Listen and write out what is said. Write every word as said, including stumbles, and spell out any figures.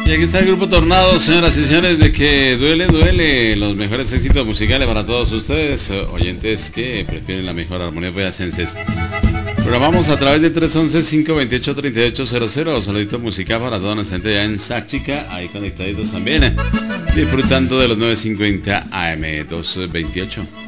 Y aquí está el Grupo Tornado, señoras y señores, de que duele, duele. Los mejores éxitos musicales para todos ustedes, oyentes que prefieren la mejor armonía boyacenses. Programamos a través de tres once, cinco veintiocho, treinta y ocho cero cero. Saludito musical para toda nuestra gente allá en Sáchica, ahí conectaditos también, disfrutando de los nueve cincuenta A M doscientos veintiocho.